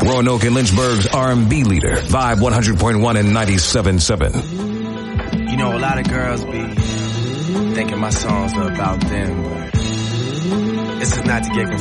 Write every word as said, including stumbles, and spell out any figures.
Roanoke and Lynchburg's R and B leader. Vibe one hundred point one and ninety-seven point seven. You know, a lot of girls be thinking my songs are about them, but this is not to get confused.